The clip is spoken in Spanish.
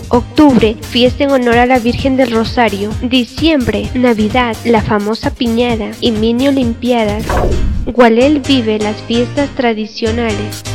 Octubre, fiesta en honor a la Virgen del Rosario. Diciembre, Navidad, la famosa piñata y mini olimpiadas. Gualel vive las fiestas tradicionales.